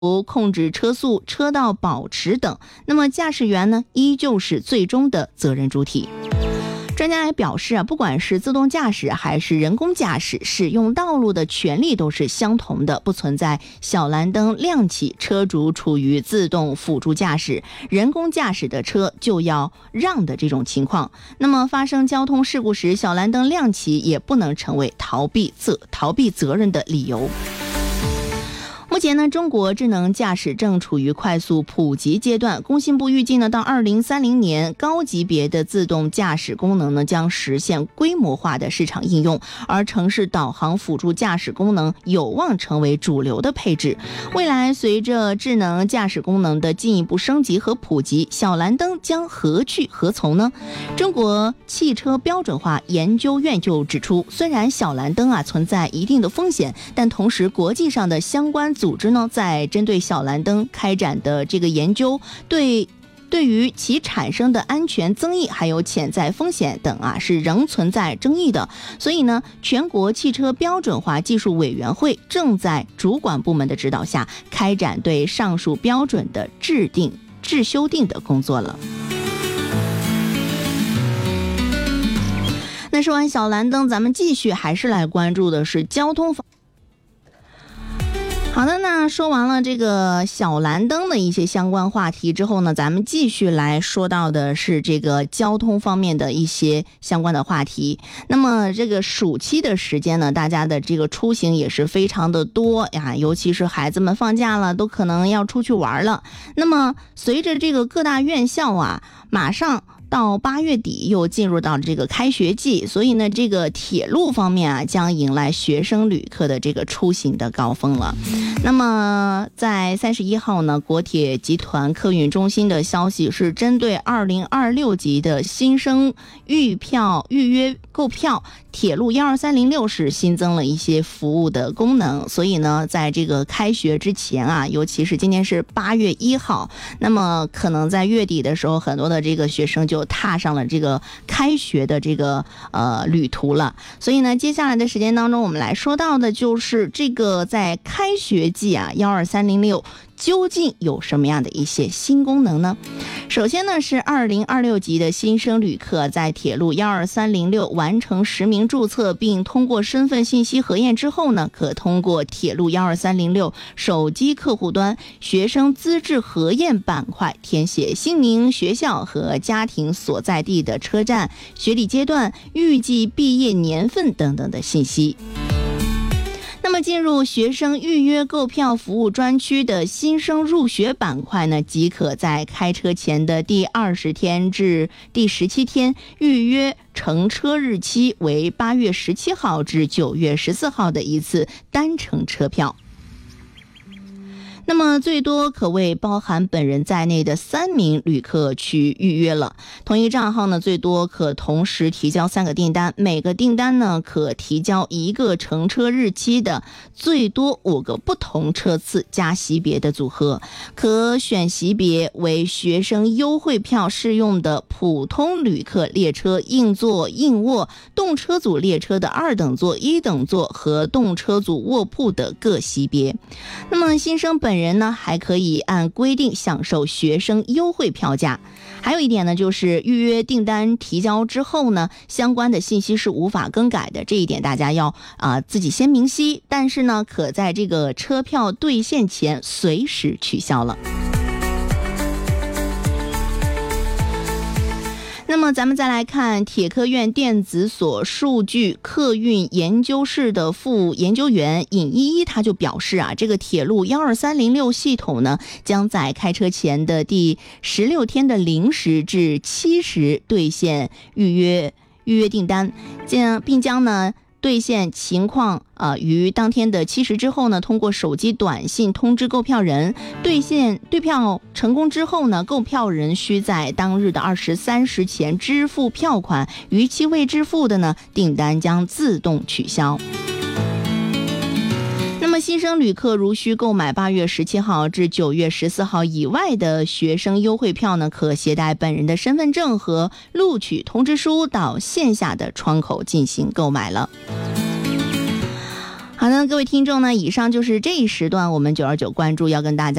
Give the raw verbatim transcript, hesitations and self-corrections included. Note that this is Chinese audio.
控制车速、车道保持等，那么驾驶员呢，依旧是最终的责任主体。专家也表示啊，不管是自动驾驶还是人工驾驶，使用道路的权利都是相同的，不存在小蓝灯亮起，车主处于自动辅助驾驶，人工驾驶的车就要让的这种情况。那么发生交通事故时，小蓝灯亮起也不能成为逃避责逃避责任的理由。目前呢，中国智能驾驶正处于快速普及阶段。工信部预计呢，到二零三零年，高级别的自动驾驶功能呢将实现规模化的市场应用，而城市导航辅助驾驶功能有望成为主流的配置。未来，随着智能驾驶功能的进一步升级和普及，小蓝灯将何去何从呢？中国汽车标准化研究院就指出，虽然小蓝灯啊存在一定的风险，但同时国际上的相关组织呢，在针对小蓝灯开展的这个研究，对对于其产生的安全争议还有潜在风险等啊，是仍存在争议的。所以呢，全国汽车标准化技术委员会正在主管部门的指导下，开展对上述标准的制定、制修订的工作了。那说完小蓝灯，咱们继续还是来关注的是交通方。好的，那说完了这个小蓝灯的一些相关话题之后呢，咱们继续来说到的是这个交通方面的一些相关的话题。那么这个暑期的时间呢，大家的这个出行也是非常的多呀，尤其是孩子们放假了，都可能要出去玩了。那么随着这个各大院校啊，马上到八月底又进入到这个开学季，所以呢，这个铁路方面啊，将迎来学生旅客的这个出行的高峰了。那么在三十一号呢，国铁集团客运中心的消息是，针对二零二六级的新生预票预约购票，铁路一二三零六是新增了一些服务的功能。所以呢，在这个开学之前啊，尤其是今天是八月一号，那么可能在月底的时候，很多的这个学生就踏上了这个开学的这个呃旅途了。所以呢，接下来的时间当中，我们来说到的就是这个在开学季啊，一二三零六究竟有什么样的一些新功能呢？首先呢，是二零二六级的新生旅客在铁路一二三零六完成实名注册并通过身份信息核验之后呢，可通过铁路一二三零六手机客户端学生资质核验板块填写姓名、学校和家庭所在地的车站、学历阶段、预计毕业年份等等的信息。那么进入学生预约购票服务专区的新生入学板块呢，即可在开车前的第二十天至第十七天预约乘车日期为八月十七号至九月十四号的一次单程车票。那么最多可为包含本人在内的三名旅客去预约了。同一账号呢，最多可同时提交三个订单，每个订单呢可提交一个乘车日期的最多五个不同车次加级别的组合，可选级别为学生优惠票适用的普通旅客列车硬座、硬卧、动车组列车的二等座、一等座和动车组卧铺的各级别。那么新生本人人呢还可以按规定享受学生优惠票价。还有一点呢，就是预约订单提交之后呢，相关的信息是无法更改的，这一点大家要啊、呃、自己先明晰。但是呢，可在这个车票兑现前随时取消了。那么咱们再来看铁科院电子所数据客运研究室的副研究员尹依依，他就表示啊，这个铁路一二三零六系统呢，将在开车前的第十六天的零时至七时兑现预约预约订单，将并将呢兑现情况呃，于当天的七时之后呢，通过手机短信通知购票人。兑现兑票成功之后呢，购票人需在当日的二十三时前支付票款，逾期未支付的呢，订单将自动取消。那么新生旅客如需购买八月十七号至九月十四号以外的学生优惠票呢，可携带本人的身份证和录取通知书到线下的窗口进行购买了。 好的，各位听众呢，以上就是这一时段我们九二九关注要跟大家